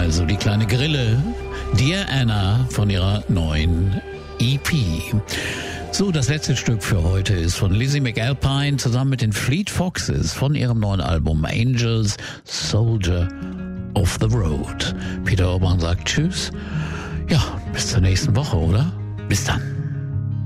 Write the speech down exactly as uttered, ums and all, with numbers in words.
Also die kleine Grille, Dear Anna von ihrer neuen E P. So, das letzte Stück für heute ist von Lizzie McAlpine zusammen mit den Fleet Foxes von ihrem neuen Album Angels, Soldier of the Road. Peter Urban sagt Tschüss. Ja, bis zur nächsten Woche, oder? Bis dann.